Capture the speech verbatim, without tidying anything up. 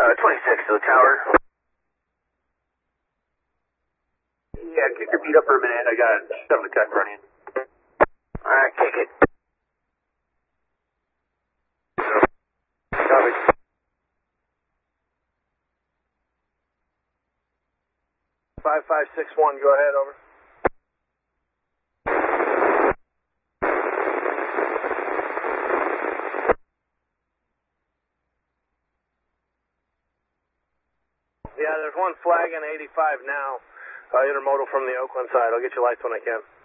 twenty-six to the tower. Yeah, kick your feet up for a minute. I got seven attack running. Alright, kick it. Copy. five five six one, go ahead, over. Yeah, there's one flag in eighty-five now, uh, intermodal from the Oakland side. I'll get you lights when I can.